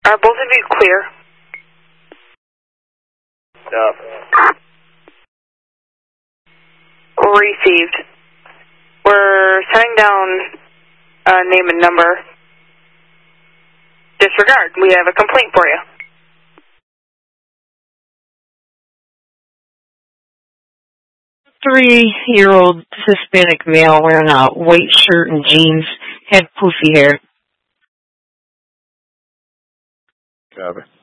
Are both of you clear? No. Received. We're sending down name and number. Disregard. We have a complaint for you. 3-year-old Hispanic male wearing a white shirt and jeans, had poofy hair. Copy.